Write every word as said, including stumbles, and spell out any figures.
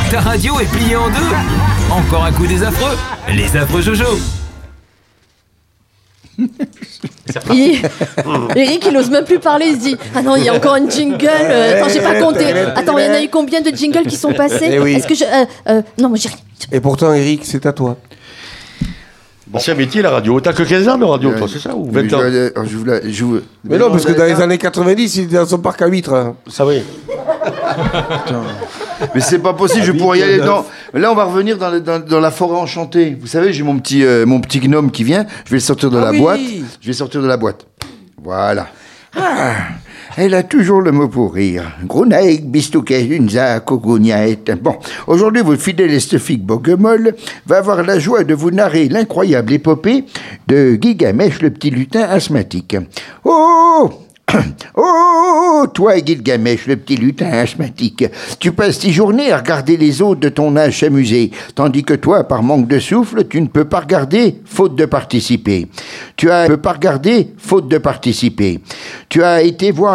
Ta radio est pliée en deux. Encore un coup des affreux. Les affreux Jojo. Il... Eric, il ose même plus parler, il se dit « Ah non, il y a encore une jingle, euh, attends, j'ai pas compté. Attends, il y en a eu combien de jingles qui sont passés Eh oui. Est-ce que je... Euh, euh, non, moi j'ai rien. » Et pourtant, Eric, c'est à toi. Ancien métier, la radio. T'as que quinze ans de radio, toi, c'est ça, ou vingt ans? je, je, voulais- je, voulais- Mais non, parce que dans les années quatre-vingt-dix, il était dans son parc à huîtres. hein. Ça oui. Mais c'est pas possible, je pourrais y aller. Non. Mais là, on va revenir dans, le- dans, dans la forêt enchantée. Vous savez, j'ai mon petit, euh, mon petit gnome qui vient. Je vais le sortir de Ah la oui. boîte. Je vais sortir de la boîte. Voilà. Ah, elle a toujours le mot pour rire. Grounaïk, bistouquet, unza, cogognaette. Bon, aujourd'hui, votre fidèle esthétique Bogomol va avoir la joie de vous narrer l'incroyable épopée de Gilgamesh, le petit lutin asthmatique. Oh! Oh, toi, Gilgamesh, le petit lutin asthmatique, tu passes tes journées à regarder les autres de ton âge s'amuser, tandis que toi, par manque de souffle, tu ne peux pas regarder, faute de participer. Tu as ne peux pas regarder, faute de participer. Tu as été voir